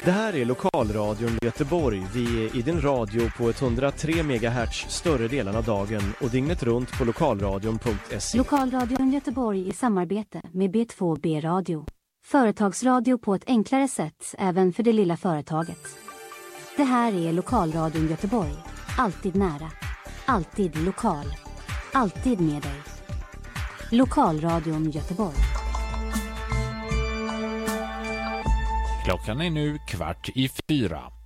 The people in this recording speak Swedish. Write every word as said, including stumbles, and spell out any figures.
Det här är Lokalradion Göteborg. Vi är i din radio på etthundratre megahertz större delen av dagen och dygnet runt på lokalradion punkt se. Lokalradion Göteborg i samarbete med B två B-radio. Företagsradio på ett enklare sätt även för det lilla företaget. Det här är Lokalradion Göteborg. Alltid nära. Alltid lokal. Alltid med dig. Lokalradion Göteborg. Klockan är nu kvart i fyra.